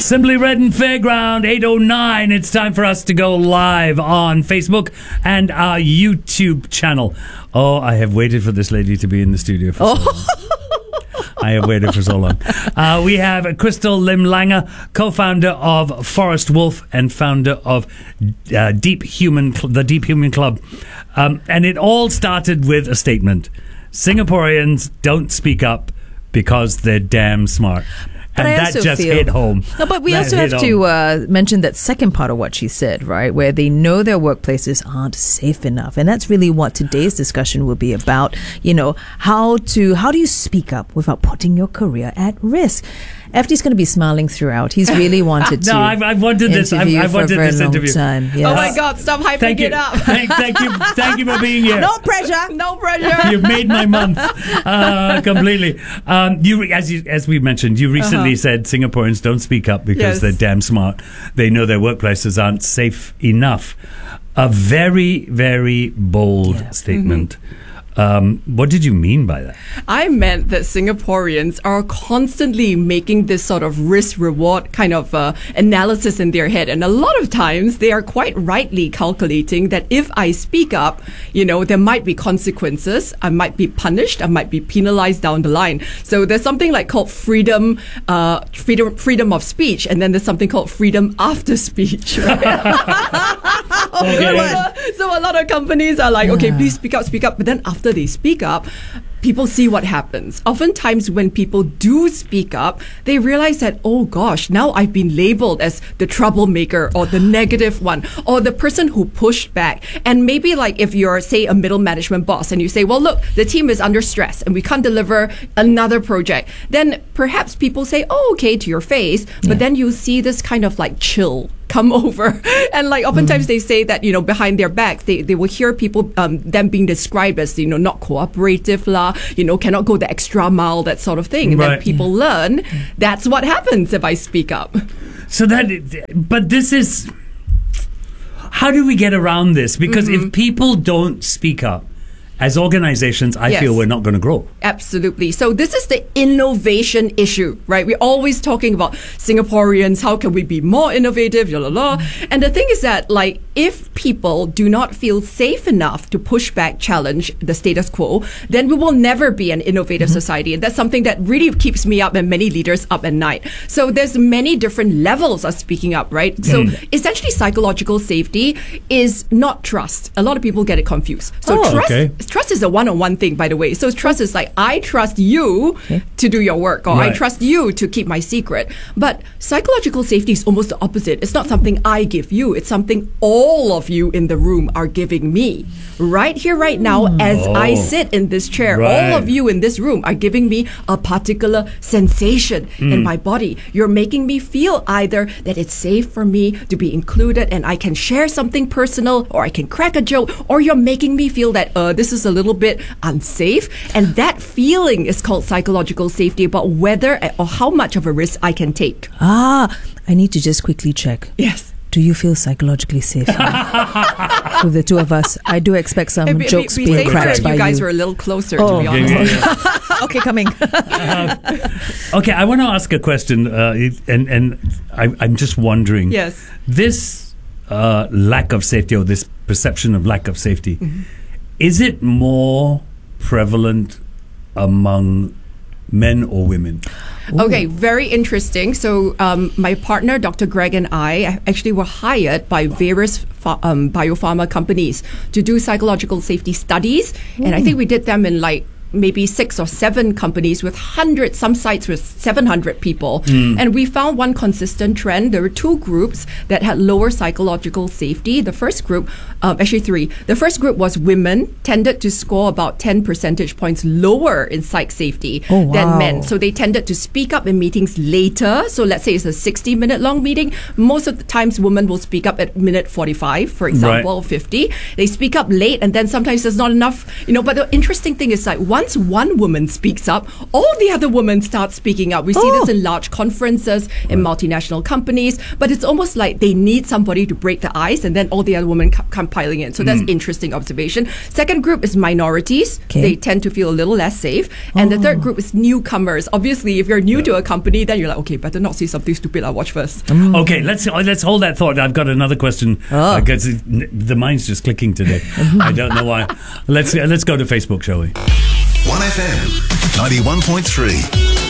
Simply Redden Fairground 809. It's time for us to go live on Facebook and our YouTube channel. Oh, I have waited for this lady to be in the studio for so long. I have waited for so long. We have Crystal Lim Langer, co-founder of Forest Wolf and founder of the Deep Human Club. And it all started with a statement. Singaporeans don't speak up because they're damn smart. And that just hit home. No, but we also have to mention that second part of what she said, right? Where they know their workplaces aren't safe enough. And that's really what today's discussion will be about. You know, how do you speak up without putting your career at risk? FD's going to be smiling throughout. He's really wanted to. No, I've wanted this. I've wanted this interview. Yes. Oh my God! Stop hyping it up. Thank you for being here. No pressure. No pressure. You've made my month completely. As we mentioned, you recently said Singaporeans don't speak up because they're damn smart. They know their workplaces aren't safe enough. A very, very bold statement. What did you mean by that? I meant that Singaporeans are constantly making this sort of risk-reward kind of analysis in their head. And a lot of times they are quite rightly calculating that if I speak up, you know, there might be consequences. I might be punished. I might be penalized down the line. So there's something like called freedom of speech. And then there's something called freedom after speech, right? So a lot of companies are like, okay, please speak up. But then after they speak up, people see what happens. Oftentimes when people do speak up, they realize that, oh gosh, now I've been labeled as the troublemaker or the negative one or the person who pushed back. And maybe like if you're, say, a middle management boss and you say, well, look, the team is under stress and we can't deliver another project, then perhaps people say, oh, okay, to your face. But then you see this kind of like chill come over. And like oftentimes they say that, you know, behind their backs, they will hear people, them being described as, you know, not cooperative lah, you know, cannot go the extra mile, that sort of thing. And then people learn that's what happens if I speak up. So but this is, how do we get around this? Because if people don't speak up, as organizations, I feel we're not going to grow. Absolutely. So this is the innovation issue, right? We're always talking about Singaporeans, how can we be more innovative, And the thing is that, like, if people do not feel safe enough to push back, challenge the status quo, then we will never be an innovative society. And that's something that really keeps me up and many leaders up at night. So there's many different levels of speaking up, right? So essentially psychological safety is not trust. A lot of people get it confused. So trust is a one-on-one thing, by the way. So trust is like, I trust you to do your work, or I trust you to keep my secret. But psychological safety is almost the opposite. It's not something I give you. It's something all of you in the room are giving me. Right here, right now, as I sit in this chair, all of you in this room are giving me a particular sensation in my body. You're making me feel either that it's safe for me to be included and I can share something personal, or I can crack a joke, or you're making me feel that this is a little bit unsafe. And that feeling is called psychological safety, about whether or how much of a risk I can take. I need to just quickly check. Yes. Do you feel psychologically safe with the two of us? I do expect some jokes being cracked by you. You guys were a little closer, to be honest. Okay, coming. Okay, I want to ask a question, and I'm just wondering. Yes. This lack of safety, or this perception of lack of safety, is it more prevalent among men or women? Okay, very interesting. So my partner, Dr. Greg, and I actually were hired by various biopharma companies to do psychological safety studies. And I think we did them in like maybe 6 or 7 companies with hundreds, some sites with 700 people. And we found one consistent trend. There were 2 groups that had lower psychological safety. The first group, actually 3. The first group was women, tended to score about 10 percentage points lower in psych safety than men. So they tended to speak up in meetings later. So let's say it's a 60-minute long meeting. Most of the times women will speak up at minute 45, for example, 50. They speak up late, and then sometimes there's not enough, you know. But the interesting thing is, like, once once one woman speaks up, all the other women start speaking up. We see this in large conferences, in multinational companies, but it's almost like they need somebody to break the ice, and then all the other women come piling in. So that's interesting observation. Second group is minorities. Okay. They tend to feel a little less safe. And the third group is newcomers. Obviously, if you're new to a company, then you're like, okay, better not say something stupid. I'll watch first. Okay, let's hold that thought. I've got another question because the mind's just clicking today. I don't know why. Let's go to Facebook, shall we? 1FM 91.3.